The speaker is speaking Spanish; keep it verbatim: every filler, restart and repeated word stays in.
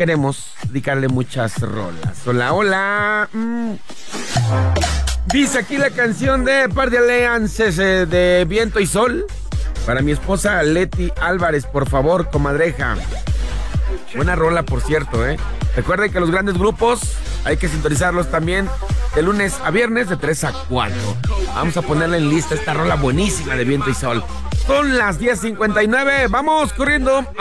queremos dedicarle muchas rolas. Hola, hola. Mm. Dice aquí la canción de Par de Aliances eh, de Viento y Sol. Para mi esposa Leti Álvarez, por favor, comadreja. Buena rola, por cierto, ¿eh? Recuerden que los grandes grupos hay que sintonizarlos también de lunes a viernes de tres a cuatro. Vamos a ponerle en lista esta rola buenísima de Viento y Sol. Son las diez cincuenta y nueve. Vamos corriendo